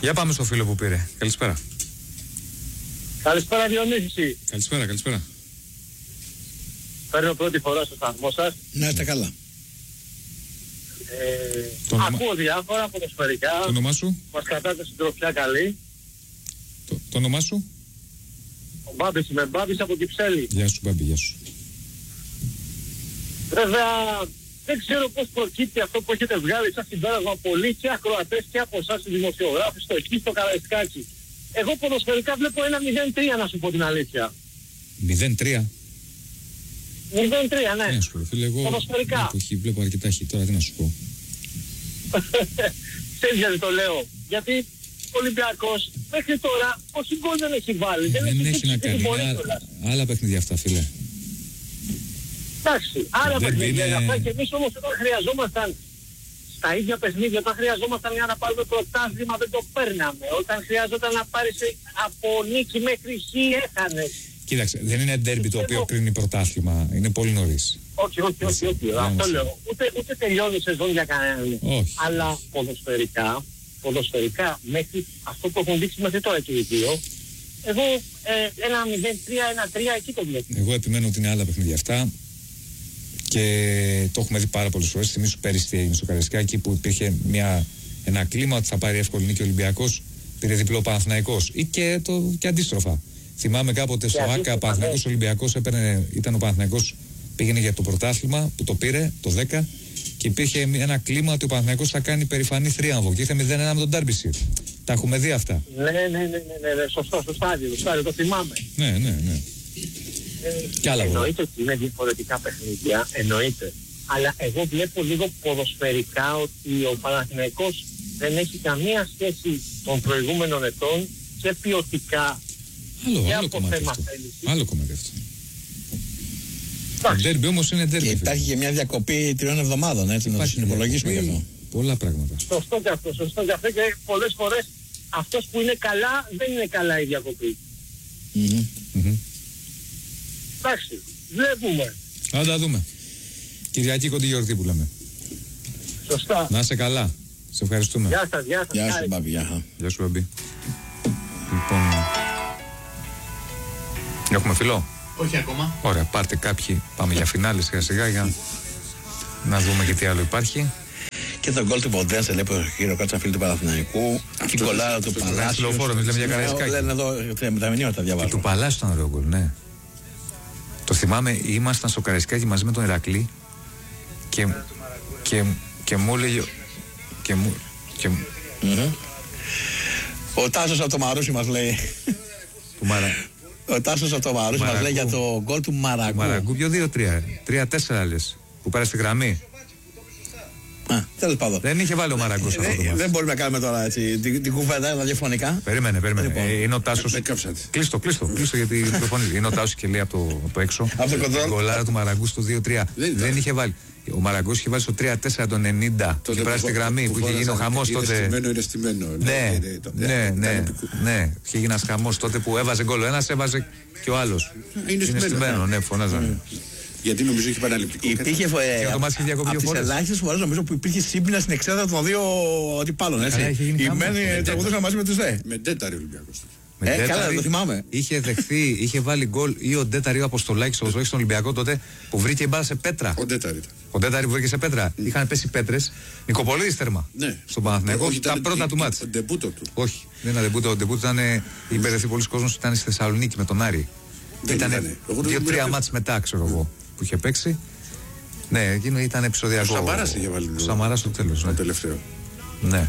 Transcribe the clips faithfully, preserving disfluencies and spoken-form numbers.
Για πάμε στο φίλο που πήρε. Καλησπέρα. Καλησπέρα Διονύση. Καλησπέρα, καλησπέρα. Παίρνω πρώτη φορά στο σταθμό σας. Να είστε καλά. Ε, το ακούω ονομα... διάφορα ποδοσφαιρικά. Το όνομά σου? Μας κρατάτε συντροφιά καλή. Το, το όνομά σου? Ο Μπάμπης, είμαι Μπάμπης από Κυψέλη. Γεια σου Μπάμπη, γεια σου. Βέβαια δεν ξέρω πώς προκύπτει αυτό που έχετε βγάλει σαν συμπέρασμα πολλοί και ακροατές και από εσάς οι δημοσιογράφοι στο εκεί στο Καραϊσκάκι. Εγώ ποδοσφαιρικά βλέπω ένα μηδέν τρία να σου πω την αλήθεια. μηδέν τρία? μηδέν τρία, ναι. Ναι, σου πω, φίλε, εγώ ποδοσφαιρικά. Βλέπω, βλέπω αρκετά χι, τώρα τι να σου πω. Ξέρεις γιατί το λέω? Γιατί ο Ολυμπιακός μέχρι τώρα όσοι γκολ δεν έχει βάλει. Δεν, δεν έχει να κάνει. Άλλα, άλλα παιχνίδια αυτά, φίλε. Εντάξει, άρα παιχνίδια είναι... αυτά και εμείς όμως όταν χρειαζόμασταν στα ίδια παιχνίδια, όταν χρειαζόμασταν για να πάρουμε πρωτάθλημα δεν το παίρναμε. Όταν χρειαζόταν να πάρεις από νίκη μέχρι χ έχανες. Κοίταξε, δεν είναι ντέρμπι το οποίο κρίνει πρωτάθλημα. Είναι πολύ νωρίς. Όχι, όχι, όχι, όχι. Αυτό λέω. Ούτε, ούτε τελειώνει η σεζόν για κανέναν. Αλλά ποδοσφαιρικά, ποδοσφαιρικά μέχρι αυτό που έχουν δείξει μέχρι τώρα και οι δύο, εγώ ε, ένα μηδέν τρία, ένα τρία εκεί το βλέπω. Εγώ επιμένω ότι είναι άλλα παιχνίδια αυτά. Και το έχουμε δει πάρα πολλές φορές. Θυμήσου πέρυσι στο Καραϊσκάκι που υπήρχε μια, ένα κλίμα ότι θα πάρει εύκολη νίκη ο Ολυμπιακός, πήρε διπλό Παναθηναϊκός ή και, το, και αντίστροφα. Θυμάμαι κάποτε στο ΆΚΑ Παναθηναϊκός Ολυμπιακός έπαιρνε, ήταν ο Παναθηναϊκός, πήγαινε για το πρωτάθλημα που το πήρε το δέκα και υπήρχε ένα κλίμα ότι ο Παναθηναϊκός θα κάνει περηφανή θρίαμβο και ήρθε μηδέν ένα με τον Ντάρμπισιρ. Τα έχουμε δει αυτά. Ναι, ναι, ναι, ναι, ναι, ναι, σωστό, στο στάδιο, στο στάδιο, το θυμάμαι. Ναι, ναι, ναι. Ε, εννοείται ότι είναι διαφορετικά παιχνίδια, εννοείται. Αλλά εγώ βλέπω λίγο ποδοσφαιρικά ότι ο Παναθηναϊκός δεν έχει καμία σχέση των προηγούμενων ετών και ποιοτικά άλλο, και άλλο από κομμάτι θέμα αυτό. θέληση. Άλλο κομμάτι αυτό. Το ντέρμπι όμως είναι ντέρμπι. Και υπάρχει και μια διακοπή τριών εβδομάδων, έτσι, να το συνυπολογίσουμε γι' αυτό. Πολλά πράγματα. Σωστό και αυτό, σωστό και αυτό και πολλές φορές αυτός που είναι καλά δεν είναι καλά η διακοπή. Mm-hmm. Mm-hmm. Εντάξει, βλέπουμε. Θα τα δούμε. Κυριακή κοντή γιορτή που λέμε. Σωστά. Να είσαι καλά. Σε ευχαριστούμε. Γεια σας, γεια σας. Γεια σου Μπάμπη, γεια. Γεια σου Μπάμπη. Λοιπόν... Έχουμε φιλό? Όχι ακόμα. Ωραία, πάρτε κάποιοι. Πάμε για φινάλη σιγά σιγά για να δούμε και τι άλλο υπάρχει. Και τον γκολ του Ποντέα σε λέει ο Κάτσα φίλη του Παναθηναϊκού. Και η κολλάρα του Παλάσιου. Λεωφόρο, μιλάμε για Καραϊσκάκι. Λένε εδώ με τα μηνύματα διαβάζω. Του Παλάσιου ήταν ωραίο γκολ, ναι. Το θυμάμαι, ήμασταν στο Καραϊσκάκι μαζί με τον Ηρακλή και, και, και μου έλεγε. Και μου. Και... Mm-hmm. Ο Τάσος από το Μαρούσι μας λέει. Του Μαρα... Ο Τάσος από το Μαρούσι μας λέει για το γκολ του Μαραγκού. Μαραγκού, πιο δύο τρία. τρία τέσσερα λες. Που πάρε στη γραμμή. Α, τέλος πάντων. Δεν είχε βάλει ο Μαραγκός αυτό το μάτι. Δεν μπορούμε να κάνουμε τώρα έτσι, την, την κουβέντα ραδιοφωνικά. Περίμενε, περίμενε. Λοιπόν. Ε, είναι ο Τάσος. Κλείστο, κλείστο, κλείστο γιατί προφωνίζει. Είναι ο Τάσος και λέει από το, από το έξω. Από το κοντρόλ. Η γκολάρα του Μαραγκού στο δύο τρία. Δεν, δεν είχε βάλει. Ο Μαραγκός είχε βάλει στο τρία τέσσερα το ενενήντα. Τότε που στη γραμμή που, που είχε γίνει ο χαμός τότε. Είναι στημένο, είναι στημένο. Ναι, ναι, ναι, ναι. Είχε γίνει ένας χαμός τότε που έβαζε γκολ. Ο ένας έβαζε και ο άλλος. Είναι στημένο, ναι, φωνάζανε. Γιατί νομίζω είχε επαναληπτικό. Υπήρχε ε, από τις ελάχιστες φορές νομίζω που υπήρχε σύμπνοια στην εξέδρα των δύο αντιπάλων. Οι μένοι τραγουδούσαν μαζί με τους δε. Με Ντέταρη Ολυμπιακός. Ε, καλά, το θυμάμαι. Είχε δεχθεί, είχε βάλει γκολ ή ο Ντέταρη ή ο Αποστολάκης στο στον Ολυμπιακό τότε που βρήκε η μπάλα σε πέτρα. Ο Ντέταρη ήταν. Ο Ντέταρη που βρήκε σε πέτρα. Mm. Είχαν πέσει πέτρες. Νικοπολίδης τέρμα. Ναι. Στον Παναθηναϊκό. Όχι, τα πρώτα του μάτς. Ο ντεμπούτο του. Όχι, δεν ήταν ντεμπούτο. Ο ντεμπούτο ήταν. Η μπερδευτεί πολλοί κόσμος ήταν στη Θεσσαλονίκη με τον Άρη. Ήταν δύο-τρία μάτς μετά, ξέρω εγώ, που είχε παίξει. Ναι, εκείνο ήταν επεισοδιακό. Ο Σαμαράς είχε βάλει. Ο Σαμαράς στο τέλος. Το τελευταίο. Ναι.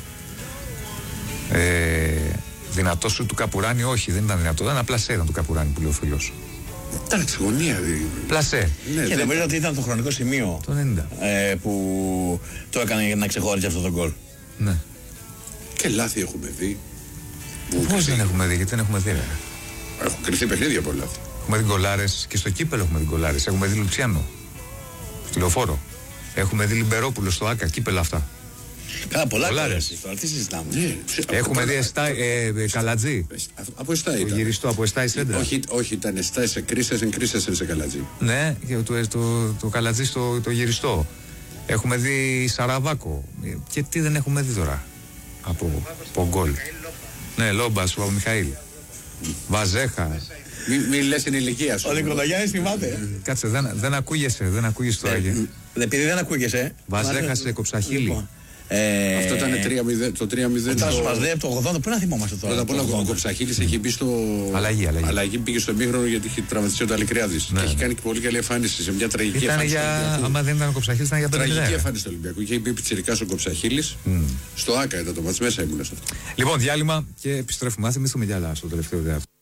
Ε, δυνατό σου του Καπουράνη, όχι, δεν ήταν δυνατό. Ήταν απλά ήταν του Καπουράνη που λέει ο φίλος. Ήταν στη γωνία. Πλασέ. Ναι, και νομίζω ότι ήταν το χρονικό σημείο το ενενήντα ε, που το έκανε για να ξεχώριζε αυτό το γκολ. Ναι. Και λάθη έχουμε δει. Πώς δεν έχουμε δει, γιατί δεν έχουμε δει. Ρε. Έχουν κρυφθεί παιχνίδια πολλά λάθη. Έχουμε δει γκολάρες και στο κύπελο έχουμε δει γκολάρες. Έχουμε δει Λουτσιάνο. Στο Λεωφόρο. Έχουμε δει Λιμπερόπουλο στο Άκα, κύπελα αυτά. Καλά, πολλά γκολάρες. Τώρα τι συζητάμε. Ναι, έχουμε δει εστά, ε, ε, Καλατζή. Από εστά ήταν. Το γυριστό από εστά η Σέντρα. Όχι, όχι, ήταν εστά σε κρίσες, εν κρίσες σε Καλατζή. Ναι, και το, το, το Καλατζή στο το γυριστό. Έχουμε δει Σαραβάκο. Και τι δεν έχουμε δει τώρα. από, από γκολ. Ναι, Λόμπας, ο Μιχαήλ. Βαζέχα. Μην μη λες την ηλικία σου. Ο Νικολαγιάννης θυμάται. Κάτσε, δεν, δεν ακούγεσαι, δεν ακούγεσαι το Άγιο. Επειδή δεν ακούγεσαι. Βαζέχα σε κοψαχίλι. Ε, Αυτό ήταν το τρία μηδέν. Ο Τάσος μας λέει από το ογδόντα, πού να θυμόμαστε τώρα. Πρώτα απ' όλα ο Κοψαχίλης έχει μπει στο. Αλλαγή, αλλαγή. Αλλαγή πήγε στο ημίχρονο γιατί είχε τραυματιστεί ο Ταλικριάδης. Ναι, και έχει ναι. κάνει και πολύ καλή εμφάνιση σε μια τραγική Ήταν εμφάνιση. Για... Άμα δεν ήταν ο Κοψαχίλης, ήταν για πέντε μηδέν. Τραγική εμφάνιση του Ολυμπιακού. Είχε μπει πιτσιρικάς ο Κοψαχίλης. Mm. Στο Άκα ήταν το μάτς, μέσα ήμουν σε αυτό. Λοιπόν, διάλειμμα και επιστρέφουμε. Α, θυμηθούμε κι άλλα στο τελευταίο διάστημα.